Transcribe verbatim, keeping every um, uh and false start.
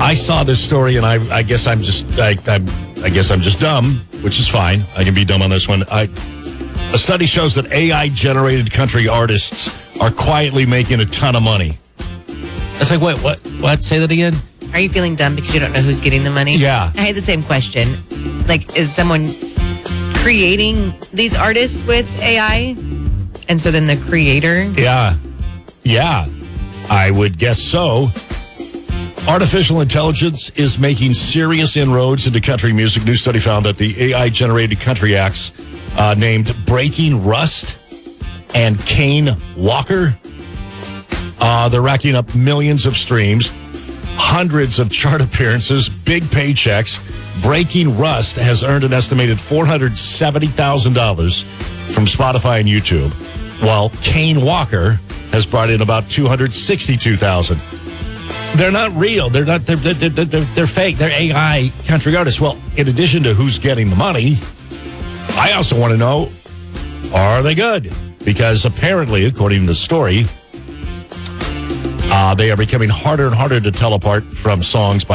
I saw this story, and I, I guess I'm just, I, I'm, I guess I'm just dumb, which is fine. I can be dumb on this one. I, a study shows that A I-generated country artists are quietly making a ton of money. It's like, wait, what? What? Say that again? Are you feeling dumb because you don't know who's getting the money? Yeah. I had the same question. Like, is someone creating these artists with A I? And so then the creator? Yeah. Yeah. I would guess so. Artificial intelligence is making serious inroads into country music. New study found that the A I-generated country acts uh, named Breaking Rust and Kane Walker, uh, they're racking up millions of streams, hundreds of chart appearances, big paychecks. Breaking Rust has earned an estimated four hundred seventy thousand dollars from Spotify and YouTube, while Kane Walker has brought in about two hundred sixty-two thousand dollars. They're not real. They're not. They're, they're, they're, they're fake. They're A I country artists. Well, in addition to who's getting the money, I also want to know, are they good? Because apparently, according to the story, uh, they are becoming harder and harder to tell apart from songs by